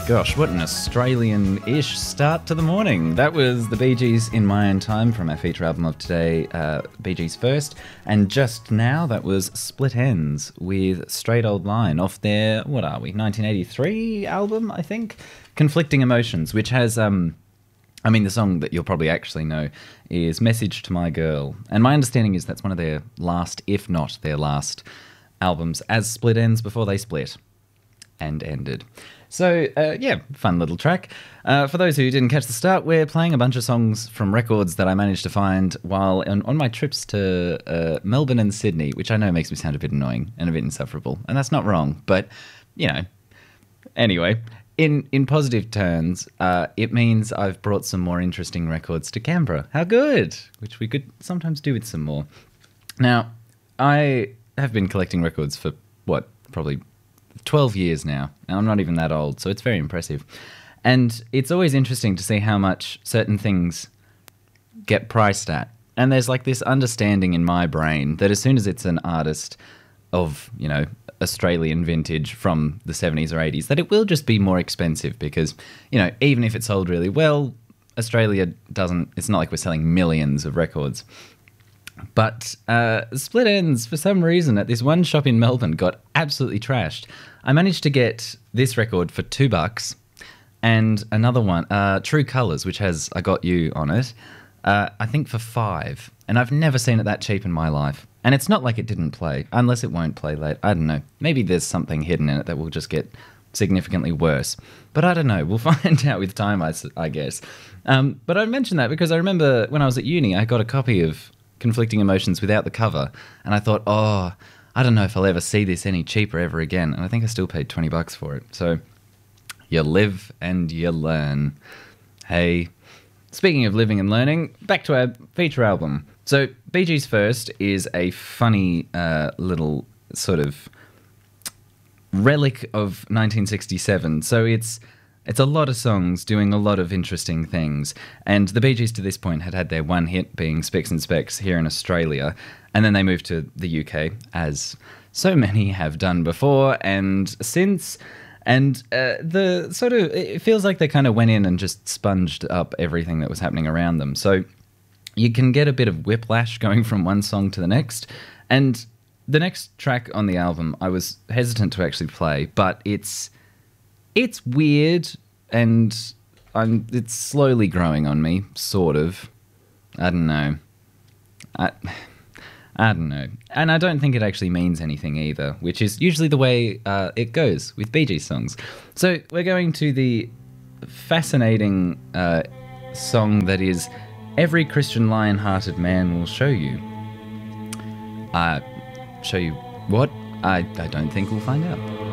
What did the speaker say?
Gosh, what an Australian-ish start to the morning. That was the Bee Gees In My Own Time from our feature album of today, Bee Gees First. And just now, that was Split Enz with Straight Old Line off their, 1983 album, I think? Conflicting Emotions, which has, the song that you'll probably actually know is Message to My Girl. And my understanding is that's one of their last, if not their last, albums as Split Enz before they split and ended. So, fun little track. For those who didn't catch the start, we're playing a bunch of songs from records that I managed to find while on my trips to Melbourne and Sydney, which I know makes me sound a bit annoying and a bit insufferable, and that's not wrong, but, anyway, in positive turns, it means I've brought some more interesting records to Canberra. How good! Which we could sometimes do with some more. Now, I have been collecting records for, probably 12 years now. Now, I'm not even that old, so it's very impressive. And it's always interesting to see how much certain things get priced at. And there's like this understanding in my brain that as soon as it's an artist of, Australian vintage from the 70s or 80s, that it will just be more expensive because, even if it's sold really well, Australia doesn't, it's not like we're selling millions of records. But Split Enz, for some reason, at this one shop in Melbourne, got absolutely trashed. I managed to get this record for $2 and another one, True Colours, which has I Got You on it, I think for $5. And I've never seen it that cheap in my life. And it's not like it didn't play, unless it won't play late. I don't know. Maybe there's something hidden in it that will just get significantly worse. But I don't know. We'll find out with time, I guess. But I mentioned that because I remember when I was at uni, I got a copy of Conflicting Emotions without the cover, and I thought, I don't know if I'll ever see this any cheaper ever again, and I think I still paid $20 for it. So you live and you learn. Hey, speaking of living and learning, back to our feature album. So Bee Gees First is a funny little sort of relic of 1967. So it's a lot of songs doing a lot of interesting things. And the Bee Gees to this point had their one hit being Spicks and Specks here in Australia. And then they moved to the UK, as so many have done before and since. And it feels like they kind of went in and just sponged up everything that was happening around them. So you can get a bit of whiplash going from one song to the next. And the next track on the album, I was hesitant to actually play, but it's weird, and it's slowly growing on me, sort of. I don't know. I don't know. And I don't think it actually means anything either, which is usually the way it goes with Bee Gees songs. So we're going to the fascinating song that is Every Christian Lion-Hearted Man Will Show You. Show you what? I don't think we'll find out.